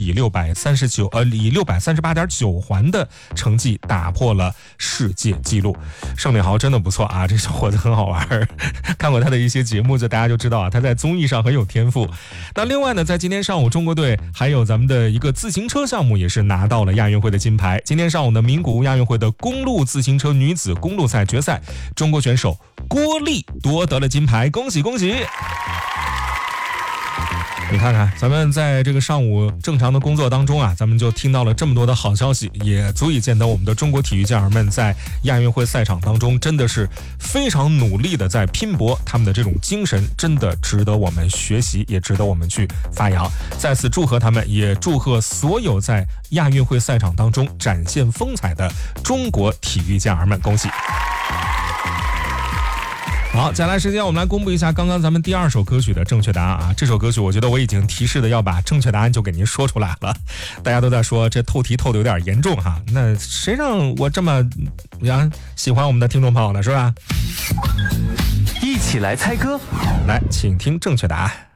以638.9环的成绩打破了世界纪录。盛敏豪真的不错啊，这小伙子很好玩，看过他的一些节目就大家就知道啊，他在综艺上很有天赋。那另外呢，在今天上午中国队还有咱们的一个自行车项目也是拿到了亚运会的金牌。今天上午的名古屋亚运会的公路自行车女子公路赛决赛，中国选手郭丽夺得了金牌，恭喜恭喜！你看看，咱们在这个上午正常的工作当中啊，咱们就听到了这么多的好消息，也足以见得我们的中国体育健儿们在亚运会赛场当中真的是非常努力的在拼搏，他们的这种精神真的值得我们学习，也值得我们去发扬。再次祝贺他们，也祝贺所有在亚运会赛场当中展现风采的中国体育健儿们，恭喜！好，接下来时间我们来公布一下刚刚咱们第2首歌曲的正确答案啊。这首歌曲我觉得我已经提示的要把正确答案就给您说出来了，大家都在说这透题透的有点严重哈，那谁让我这么喜欢我们的听众朋友呢，是吧？ 一起来猜歌， 来，请听正确答案。